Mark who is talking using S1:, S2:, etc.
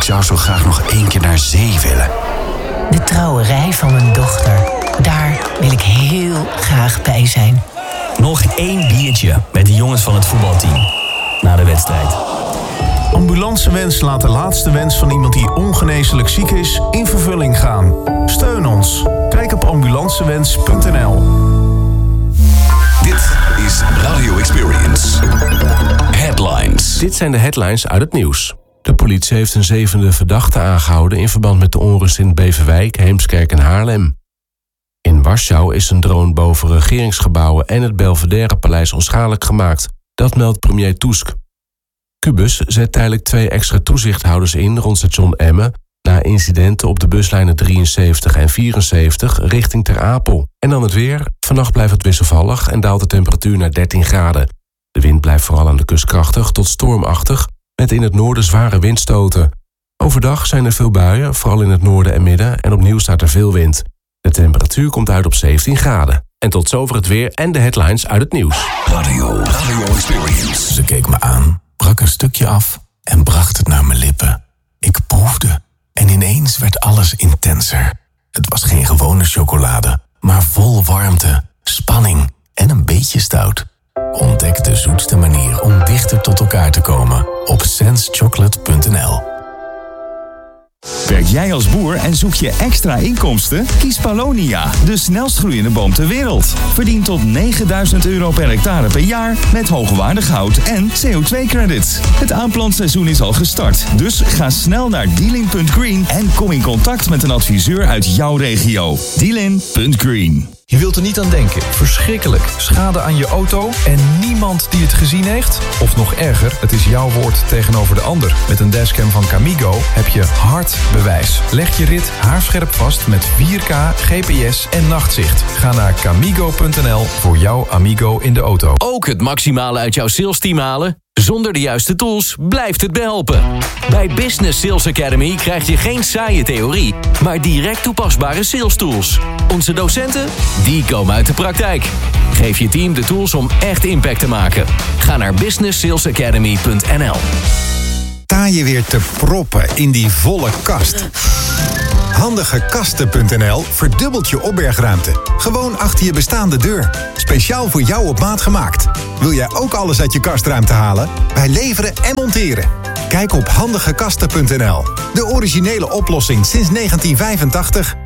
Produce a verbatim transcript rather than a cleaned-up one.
S1: Ik zou zo graag nog één keer naar zee willen.
S2: De trouwerij van mijn dochter. Daar wil ik heel graag bij zijn.
S3: Nog één biertje met de jongens van het voetbalteam. Na de wedstrijd.
S4: Ambulancewens laat de laatste wens van iemand die ongeneeslijk ziek is in vervulling gaan. Steun ons. Kijk op ambulancewens punt n l.
S5: Dit is Radio Experience. Headlines.
S6: Dit zijn de headlines uit het nieuws. De politie heeft een zevende verdachte aangehouden in verband met de onrust in Beverwijk, Heemskerk en Haarlem. In Warschau is een drone boven regeringsgebouwen en het Belvedere-paleis onschadelijk gemaakt. Dat meldt premier Tusk. Cubus zet tijdelijk twee extra toezichthouders in rond station Emmen na incidenten op de buslijnen drieënzeventig en vierenzeventig richting Ter Apel. En dan het weer. Vannacht blijft het wisselvallig en daalt de temperatuur naar dertien graden. De wind blijft vooral aan de kust krachtig tot stormachtig, met in het noorden zware windstoten. Overdag zijn er veel buien, vooral in het noorden en midden, en opnieuw staat er veel wind. De temperatuur komt uit op zeventien graden. En tot zover het weer en de headlines uit het nieuws.
S5: Radio, Radio Experience.
S1: Ze keek me aan, brak een stukje af en bracht het naar mijn lippen. Ik proefde en ineens werd alles intenser. Het was geen gewone chocolade, maar vol warmte, spanning en een beetje stout. Ontdek de zoetste manier om dichter tot elkaar te komen op sense chocolate punt n l.
S7: Werk jij als boer en zoek je extra inkomsten? Kies Paulownia, de snelst groeiende boom ter wereld. Verdien tot negenduizend euro per hectare per jaar met hoogwaardig hout en C O twee credits. Het aanplantseizoen is al gestart, dus ga snel naar dealing punt green en kom in contact met een adviseur uit jouw regio. dealing punt green.
S8: Je wilt er niet aan denken. Verschrikkelijk. Schade aan je auto en niemand die het gezien heeft? Of nog erger, het is jouw woord tegenover de ander. Met een dashcam van Camigo heb je hard bewijs. Leg je rit haarscherp vast met vier K, G P S en nachtzicht. Ga naar camigo punt n l voor jouw Amigo in de auto.
S9: Ook het maximale uit jouw salesteam halen? Zonder de juiste tools blijft het behelpen. Bij Business Sales Academy krijg je geen saaie theorie, maar direct toepasbare sales tools. Onze docenten, die komen uit de praktijk. Geef je team de tools om echt impact te maken. Ga naar business sales academy punt n l.
S10: Sta je weer te proppen in die volle kast? Handigekasten punt n l verdubbelt je opbergruimte. Gewoon achter je bestaande deur. Speciaal voor jou op maat gemaakt. Wil jij ook alles uit je kastruimte halen? Wij leveren en monteren. Kijk op handigekasten punt n l. De originele oplossing sinds negentien vijfentachtig.